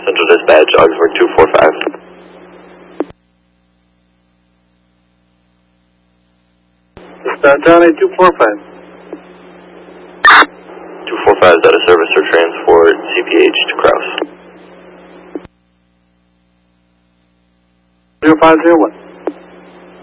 Central Dispatch, Augsburg 245. Johnny 245. 245 is out of service for transport, CPH to Kraus. 0501.